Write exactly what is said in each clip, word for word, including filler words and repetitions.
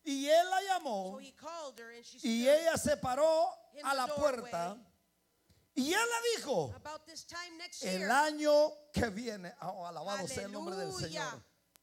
Y él la llamó. So he called her and she Y stood ella se paró in a the la doorway. puerta. Y él le dijo: About this time next el year. año que viene. Oh, alabado sea el nombre del Aleluya. Señor.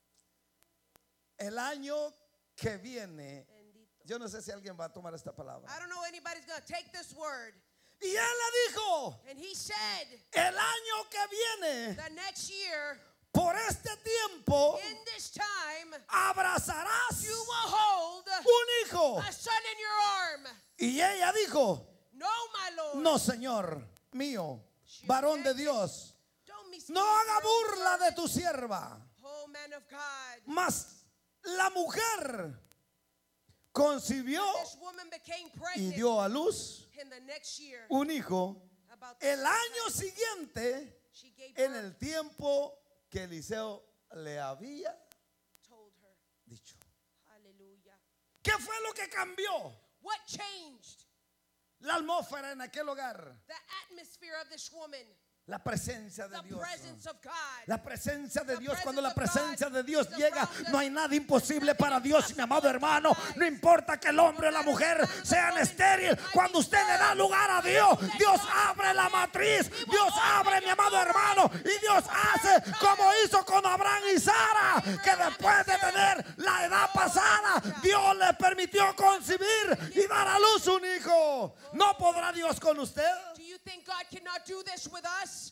El año que viene. Bendito. Yo no sé si alguien va a tomar esta palabra. I don't know anybody's going to take this word. Y él le dijo: And he said, el año que viene, the next year, por este tiempo, in this time, abrazarás you will hold un hijo. a son in your arm. Y ella dijo: No, my Lord. no, Señor mío, varón de Dios, Don't mislead no haga your own burla de servant. tu sierva. Oh, man of God. Mas la mujer concibió This woman became y pregnant dio a luz in the next year. un hijo About the el same año time siguiente, she gave en birth, el tiempo que Eliseo le había told her. dicho. Hallelujah. ¿Qué fue lo que cambió What changed la atmósfera en aquel hogar? the atmosphere of this woman? La presencia de The Dios. presence of God. La presencia de The Dios. Cuando la presence presencia of de God Dios is llega, around us. no hay nada imposible para Dios, mi amado Nothing hermano. impossible. No importa que el hombre o la mujer sean estéril. Cuando usted le da lugar a Dios, Dios abre la matriz. Dios abre, mi amado hermano. Y Dios hace como hizo con Abraham y Sara, que después de tener la edad pasada, Dios les permitió concebir y dar a luz un hijo. ¿No podrá Dios con usted? Do you think God cannot do this with us?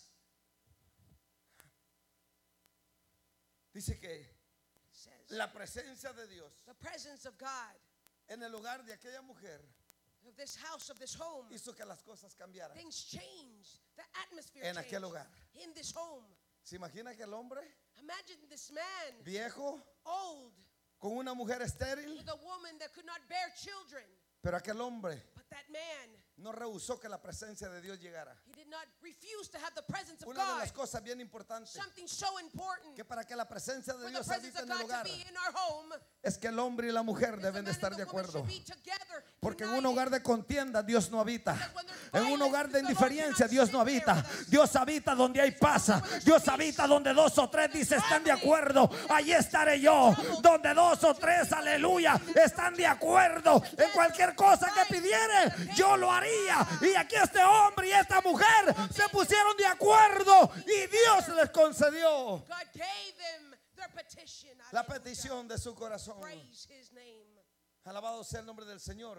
Dice que It says, la presencia de Dios the presence of God, en el hogar de aquella mujer of this house, of this home, hizo que las cosas cambiaran. things changed. The atmosphere En changed aquel hogar. in this home. ¿Se imagina que el hombre Imagine this man, viejo old, con una mujer estéril? with a woman that could not bear children. Pero aquel hombre But that man, no rehusó que la presencia de Dios llegara. he did not refuse to have the presence of Una de God. las cosas bien importantes, Something so important que para que la presencia de for the Dios presence habite of en el God to hogar, be in our home. es que el hombre y la mujer is the deben de man estar and de the woman acuerdo. should be together, Porque en un united. hogar de contienda Dios no habita. Because when there's En un violence, hogar de the Lord indiferencia cannot Dios no sit there habita. with us. Dios habita donde hay paz. Dios habita donde dos o tres dice están de acuerdo. Allí estaré yo. Donde dos o tres, aleluya, están de acuerdo en cualquier cosa que pidiere, yo lo haría. Y aquí este hombre y esta mujer se pusieron de acuerdo y Dios les concedió God gave them their petition. la Hallelujah. petición de su corazón. Praise his name. Alabado sea el nombre del Señor.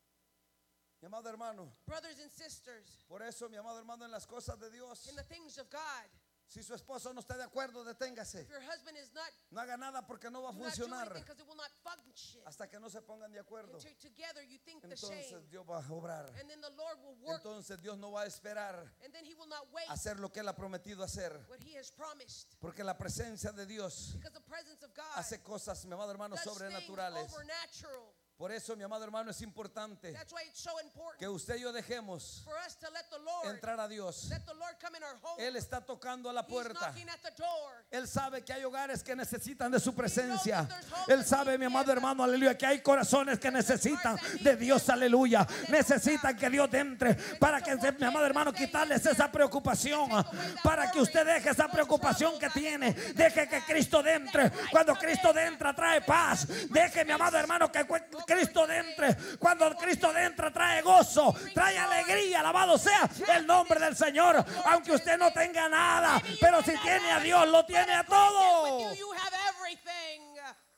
Mi amado hermano, Brothers and sisters, por eso, mi amado hermano, en las cosas de Dios, in the things of God, si su esposo no está de acuerdo, deténgase. if your husband is not, No haga nada porque no va a do not do funcionar anything because it will not function. hasta que no se pongan de acuerdo. Until together you think the same. Entonces Dios va a obrar. And then the Lord will work. Entonces Dios no va a esperar And then he will not wait a hacer lo que Él ha prometido hacer. what he has promised. Porque la presencia de Dios Because the presence of God hace cosas, mi amado hermano, does things sobrenaturales. overnatural. Por eso, mi amado hermano, es importante That's why it's so important que usted y yo dejemos for us to let the Lord, entrar a Dios. let the Lord come in our home. Él está tocando a la He's puerta. knocking at the door. Él sabe que hay hogares que necesitan de su presencia. Él sabe, mi amado hermano, aleluya, que hay corazones que necesitan de Dios, aleluya. Necesitan que Dios entre para que, mi amado hermano, quitarles esa preocupación. Para que usted deje esa preocupación que tiene. Deje que Cristo entre. Cuando Cristo entra trae paz. Deje, mi amado hermano, que Cristo entre. Cuando Cristo entra trae gozo, trae alegría. Alabado sea el nombre del Señor. Aunque usted no tenga nada, pero si tiene a Dios, lo tiene a todo. You have everything.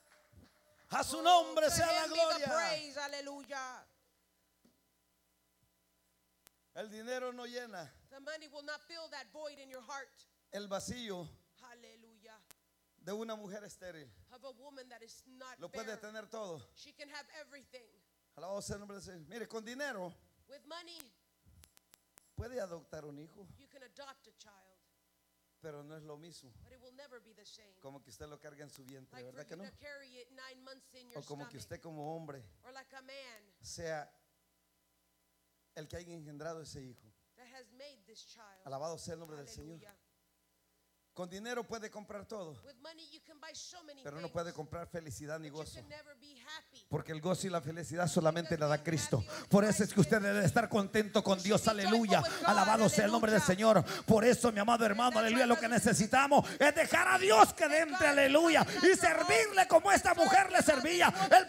A su nombre To sea la him be the gloria. praise. Hallelujah. El dinero no llena The money will not fill that void in your heart. el vacío Hallelujah. de una mujer estéril. Of a woman that is not Lo puede barren. tener todo. She can have everything. Alabado sea el nombre del Señor. Mire, con dinero With money, puede adoptar un hijo, you can adopt a child, pero no es lo mismo but it will never be the same. como que usted lo carga en su vientre, Like for ¿verdad que you no? to carry it nine months in your O como stomach, que usted como hombre or like a man sea el que haya engendrado ese hijo. that has made this child. Alabado sea el nombre del Señor. Hallelujah. Con dinero puede comprar todo, With money, you can buy so many pero no things, puede comprar felicidad ni but you gozo. can never be happy. Porque el gozo y la felicidad solamente la da Cristo. Por eso es que usted debe estar contento con Dios, aleluya. Alabado sea el nombre del Señor. Por eso, mi amado hermano, aleluya, lo que necesitamos es dejar a Dios que entre, aleluya, y servirle como esta mujer le servía. El